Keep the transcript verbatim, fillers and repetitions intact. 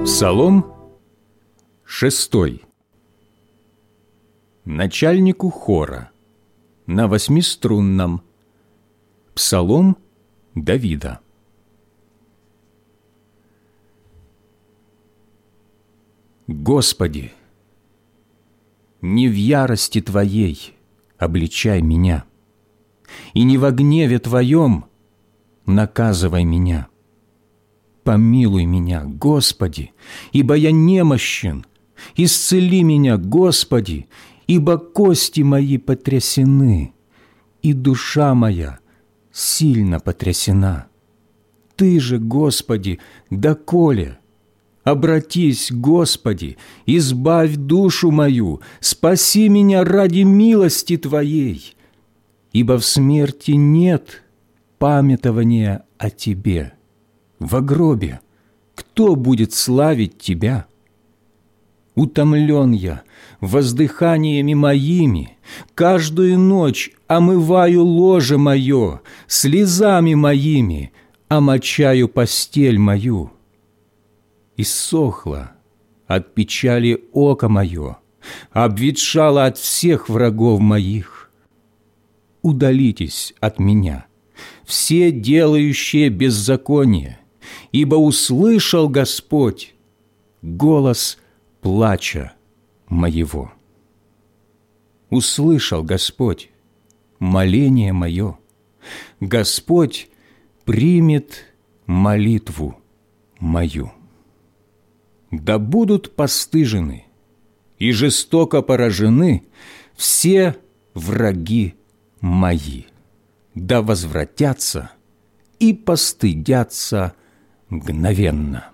Псалом шестой. Начальнику хора на восьмиструнном. Псалом Давида. Господи, не в ярости Твоей обличай меня, и не во гневе Твоем наказывай меня. Помилуй меня, Господи, ибо я немощен, исцели меня, Господи, ибо кости мои потрясены, и душа моя сильно потрясена. Ты же, Господи, доколе? Обратись, Господи, избавь душу мою, спаси меня ради милости Твоей, ибо в смерти нет памятования о Тебе. Во гробе кто будет славить Тебя? Утомлен я воздыханиями моими, каждую ночь омываю ложе мое, слезами моими омочаю постель мою. Иссохло от печали око мое, обветшало от всех врагов моих. Удалитесь от меня, все делающие беззаконие, ибо услышал Господь голос плача моего. Услышал Господь моление мое. Господь примет молитву мою. Да будут постыжены и жестоко поражены все враги мои, да возвратятся и постыдятся мгновенно.